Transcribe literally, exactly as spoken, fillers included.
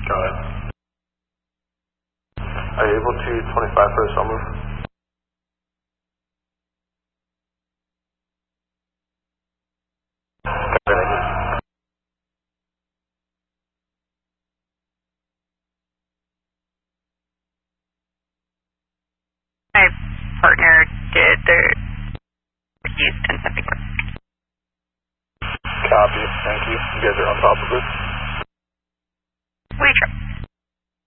Go ahead. Are you able to twenty-five for a cell move? My partner did the use ten something work. Copy, thank you. You guys are on top of it.